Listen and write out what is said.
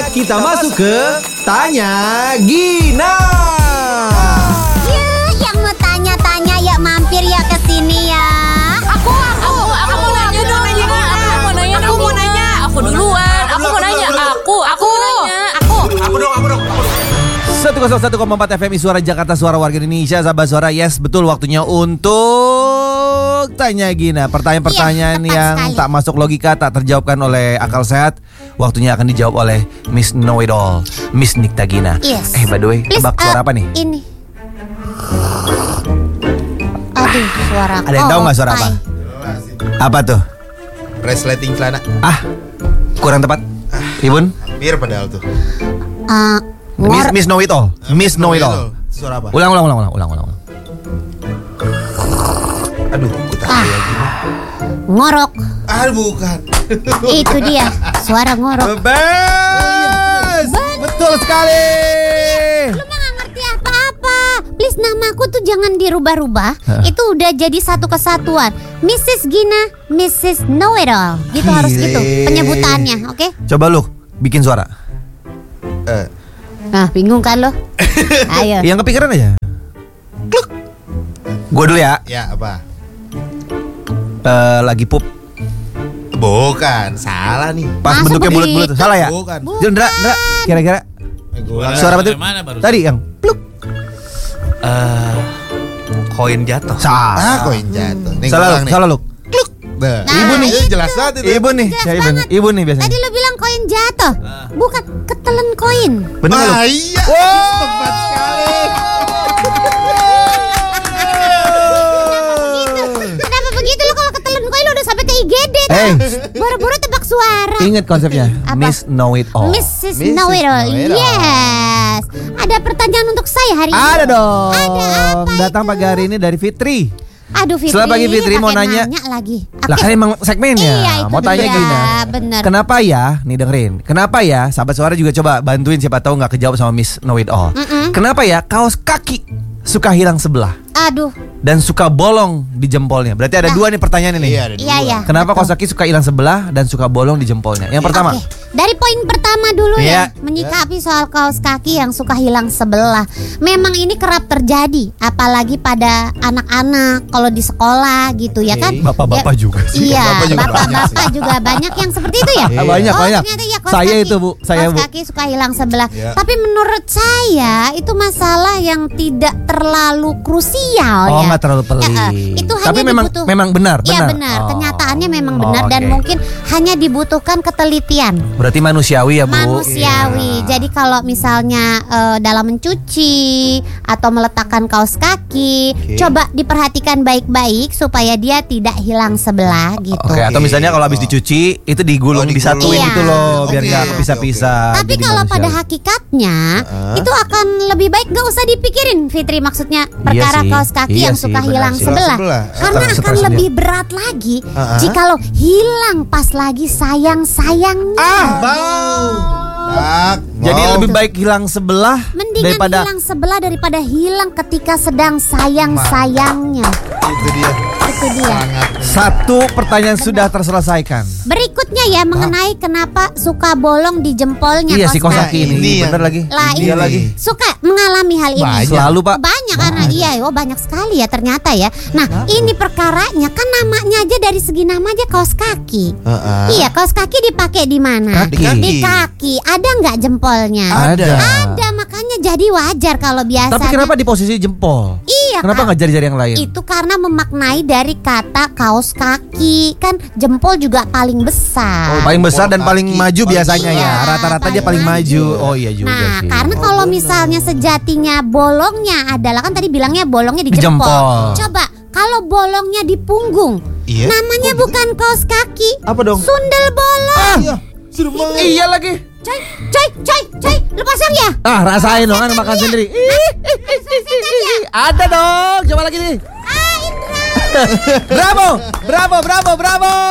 kita masuk ke Tanya Gina. Ya, yang mau tanya-tanya ya mampir ya ke sini ya. Aku nanya dong. Aku mau nanya. Aku duluan. Aku mau nanya. Aku dong. 101,4 FM Suara Jakarta, suara warga Indonesia, sahabat suara. Yes, betul, waktunya untuk Tanya Gina. Pertanyaan-pertanyaan yang sekali. tak masuk logika, tak terjawabkan oleh akal sehat, waktunya akan dijawab oleh Miss Know It All, Miss Nikta Gina. Yes. By the way, Please, tebak suara apa nih? Ini. Aduh, suara. Ada yang tahu nggak suara apa? Apa tuh? Resleting celana. Kurang tepat. Ibun? Hampir padahal tuh. Miss Know It All. Miss Know It All. Suara apa? Ulang. Aduh, aku tahu lagi. Ngorok. Bukan. Itu dia, suara ngorok. Best! Betul sekali. Lu mah gak ngerti apa-apa. Please, namaku tuh jangan dirubah-rubah. Itu udah jadi satu kesatuan. Mrs. Gina, Mrs. Know It All. Gitu harus gitu penyebutannya, oke? Coba lu bikin suara. Nah, bingung kan lo? Ayo. Yang kepikiran aja. Gue dulu ya. Ya, apa? Lagi pup. Bukan, salah nih. Pas Masa bentuknya begitu? bulat-bulat. Salah ya? Bukan. Indra, kira-kira suara apa tuh? Mana barusan? Tadi yang pluk. Koin jatuh. Salah. Koin jatuh. Nih, Salah lu. Nah, Ibu nih. itu jelas banget itu. Ibu nih, saya ibu nih biasanya. Tadi lo bilang koin jatuh. Bukan, ketelen koin. Bener lu. Iya. Wow. Tepat sekali. Kenapa begitu lo kalau ketelen koin lo udah sampai ke IGD kan? Boro-boro tebak suara. Ingat konsepnya. Apa? Miss Know It All. Mrs. Know It All. Yes. Ada pertanyaan untuk saya hari ini. Ada dong. Ada apa Datang itu? pagi hari ini dari Fitri. Aduh, Fitri. Setelah pagi Fitri mau pakai nanya. lagi. Lah kan emang segmennya. Iya, itu mau tanya dia, Gina. bener. Kenapa ya? Nih dengerin. Kenapa ya? Sahabat suara juga coba bantuin, siapa tahu nggak kejawab sama Miss Know It All. Kenapa ya kaos kaki suka hilang sebelah Aduh. dan suka bolong di jempolnya? Berarti ada dua nih pertanyaan ini. Iya, ada Iya, dua. iya. Kenapa kaos kaki suka hilang sebelah dan suka bolong di jempolnya? Yang pertama. Oke, dari poin pertama dulu Iya. ya, menyikapi soal kaos kaki yang suka hilang sebelah. Memang ini kerap terjadi, apalagi pada anak-anak kalau di sekolah gitu ya kan. Bapak-bapak Ya, juga sih. Iya, Bapak juga bapak-bapak juga banyak yang seperti itu ya. Banyak. Ternyata ya kaos Saya kaki. itu, Bu. Saya, kaos Bu. kaki suka hilang sebelah. Iya. Tapi menurut saya itu masalah yang tidak terlalu krusial Oh, ya. nggak terlalu pelik. Itu Tapi hanya memang benar. Iya benar. Oh. Kenyataannya memang Oh, benar dan oke. mungkin hanya dibutuhkan ketelitian. Berarti manusiawi ya, Bu. Manusiawi. Jadi kalau misalnya dalam mencuci atau meletakkan kaos kaki, coba diperhatikan baik-baik supaya dia tidak hilang sebelah gitu. Oke, atau misalnya kalau habis dicuci itu digulung, Oh, disatuin digulung. gitu loh, biar Oke, nggak oke, pisah-pisah. Tapi Jadi kalau pada manusiawi. hakikatnya itu akan lebih baik gak usah dipikirin, Fitri, maksudnya perkara sih. kaos kaki Iya yang sih, suka benar hilang sih. sebelah. Sebelah. Karena akan Stres lebih berat lagi jikalau hilang pas lagi sayang-sayangnya. Jadi lebih baik hilang sebelah Mendingan daripada hilang sebelah daripada hilang ketika sedang sayang-sayangnya. Itu dia. Itu dia. satu pertanyaan sudah terselesaikan. Berikutnya ya mengenai kenapa suka bolong di jempolnya. Iya si kaos kos kaki Ini ini, yang- bener lagi. Lah, Dia ini lagi. suka mengalami hal ini. Banyak. Selalu Pak. Banyak karena iya, banyak sekali ya ternyata ya. Nah, ini perkaranya kan namanya aja dari segi nama aja kaos kaki. Iya, kaos kaki dipakai di mana? Kaki. Di kaki. Ada nggak jempolnya? Ada, makanya jadi wajar kalau biasanya. Tapi kenapa di posisi jempol? Iya, Kenapa Kak. nggak jari-jari yang lain? Itu karena memaknai dari kata kaos kaki. Kan jempol juga paling besar. Paling besar dan Jempol paling kaki, maju paling- biasanya Iya, ya. Rata-rata dia paling maju. Oh iya juga Nah, sih. karena kalau misalnya sejatinya bolongnya adalah kan tadi bilangnya bolongnya di Di jempol. jempol. Coba kalau bolongnya di punggung, Iya. namanya bukan kaos kaki. Apa dong? Sundel bolong. Iya. Sudah mau. Iya lagi. Coy, lu pasang ya? Rasain dong kan makan sendiri. Ada dong. Coba lagi nih. Indra. Bravo.